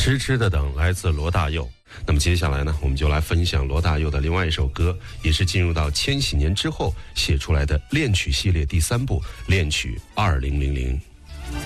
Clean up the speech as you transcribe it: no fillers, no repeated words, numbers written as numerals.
痴痴的等来自罗大佑。那么接下来呢，我们就来分享罗大佑的另外一首歌，也是进入到千禧年之后写出来的恋曲系列第3部《恋曲2000》。